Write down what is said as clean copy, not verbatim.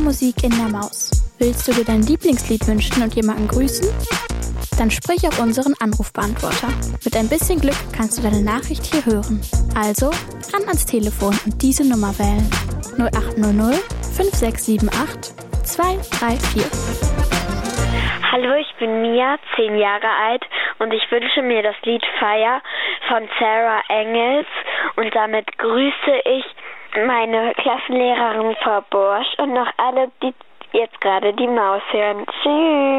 Musik in der Maus. Willst du dir dein Lieblingslied wünschen und jemanden grüßen? Dann sprich auf unseren Anrufbeantworter. Mit ein bisschen Glück kannst du deine Nachricht hier hören. Also ran ans Telefon und diese Nummer wählen. 0800 5678 234. Hallo, ich bin Mia, 10 Jahre alt und ich wünsche mir das Lied Fire von Sarah Engels und damit grüße ich meine Klassenlehrerin Frau Borsch und noch alle, die jetzt gerade die Maus hören. Tschüss!